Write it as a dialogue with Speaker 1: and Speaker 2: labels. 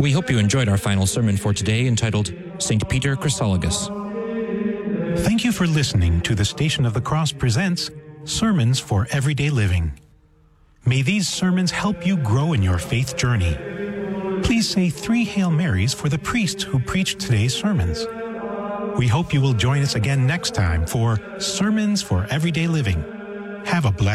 Speaker 1: We hope you enjoyed our final sermon for today entitled St. Peter Chrysologus.
Speaker 2: Thank you for listening to the Station of the Cross presents Sermons for Everyday Living. May these sermons help you grow in your faith journey. Please say 3 Hail Marys for the priests who preached today's sermons. We hope you will join us again next time for Sermons for Everyday Living. Have a blessed